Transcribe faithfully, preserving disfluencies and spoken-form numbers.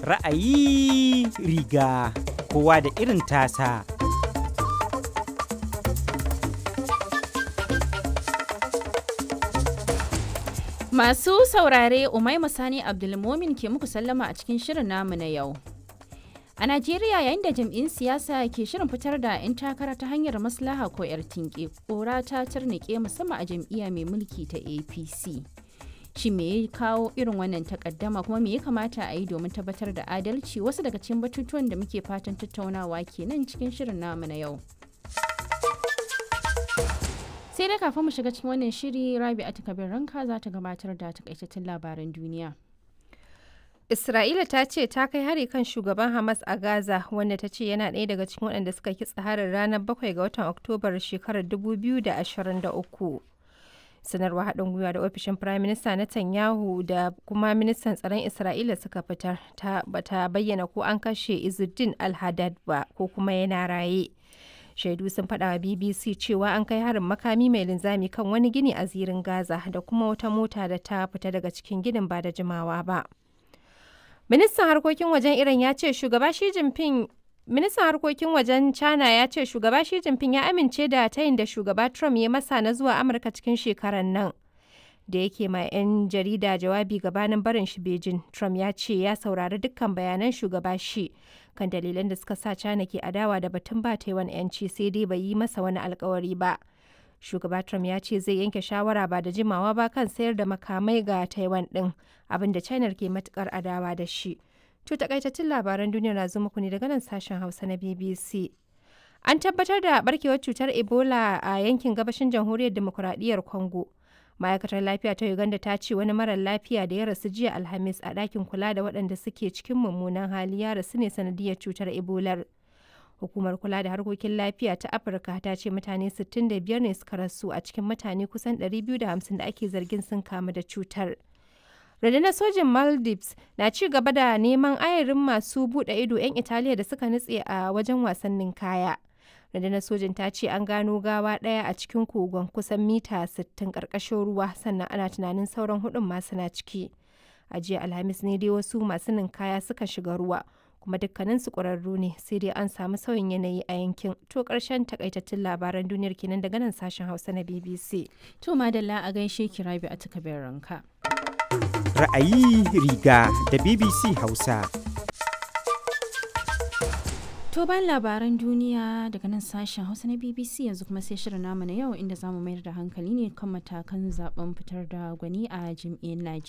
Ra'ayi riga kowa da irin tasa. Masu saurare Umaima Sani Abdulmomin ke muku sallama a cikin shirin namu na yau. A Najeriya yayin da jam'in siyasa ke shirin fitar da 'yan takara ta hanyar maslaha ko 'yar tinke, ƙora ta tarnike musamman a jam'iyya mai mulki ta A P C. Shi me ya kawo irin wannan takaddama kuma me ya kamata a yi domin tabbatar da adalci? Wasu daga cikin batutuwan da muke fatan tattaunawa kenan cikin shirin namu na yau. Sai dai kafin mu shiga cikin wannan shiri, Rabi'atu Kabir Ranka za ta gabatar da takaitattun labaran duniya. Isra'ila ta ce ta kai hari kan shugaban Hamas a Gaza, wanda ta ce yana ɗaya daga cikin waɗanda suka kitsa harin ranar bakwai ga watan Oktobar shekarar dubu biyu da ashirin da uku. Sanarwar haɗin gwiwa da ofishin Firayim Minista Netanyahu da kuma ministan tsaron Isra'ila suka fitar ta bata bayyana ko an kashe Izzuddin al-Haddad ba ko kuma yana raye. Shaidu sun faɗa wa B B C cewa an kai harin makami mai linzami kan wani gini a zirin Gaza da kuma wata mota da ta fita daga cikin ginin ba da jimawa ba. Ministan harkokin wajen Iran ya ce shugaba Xi Jinping Ministan harkokin wajen China ya ce shugaba Xi Jinping ya amince da tayin da shugaba Trump ya masa na zuwa Amurka cikin shekarar nan. Da yake ma 'yan jarida jawabi gabanin barin shi Beijing, Trump ya ce ya saurari dukkan bayanan shugaba Xi kan dalilan da suka sa China ke adawa da batun ba Taiwan 'yanci, sai dai bai yi masa wani alkawari ba. Shugaba Trump ya ce zai yanke shawara ba da jimawa ba kan sayar da makamai ga Taiwan ɗin, abinda China ke matukar adawa da shi. To takaitattun labaran duniya na zo muku ne daga nan sashen Hausa na B B C. An tabbatar da barkewar cutar Ebola a yankin gabashin Jamhuriyar Demokuraɗiyyar Congo. Ma'aikatar lafiya ta Uganda ta ce wani marar lafiya da ya rasu jiya Alhamis a ɗakin kula da waɗanda suke cikin mummunan hali ya rasu ne sanadiyar cutar Ebolar. Hukumar kula da harkokin lafiya ta Afirka ta ce mutane sittin da biyar ne suka rasu a cikin mutane kusan ɗari biyu da hamsin da ake zargin sun kamu da cutar. Rundunar sojin Maldives na ci gaba da neman ayarin masu buɗe ido 'yan Italiya da suka nutse a wajen wasannin kaya. Rundunar sojin ta ce an gano gawa ɗaya a cikin kogon kusan mita sittin ƙarƙashin ruwa, sannan ana tunanin sauran hudun masu na ciki. A jiya Alhamis ne dai wasu masu ninkaya suka shiga ruwa, kuma dukkaninsu ƙwararru ne, sai dai an samu sauyin yanayi a yankin. To ƙarshen takaitattun labaran duniyar kenan daga nan sashen Hausa na B B C. To madalla a gaishe ki Rabi'atu Kabir Ranka. Ra'ayi riga da B B C Hausa. To bayan labaran duniya daga nan sashen Hausa na B B C, yanzu kuma sai shirin namu na yau, inda zamu mayar da hankali ne kan matakan zaben fitar da gwani a jam'iyyar Najeriya.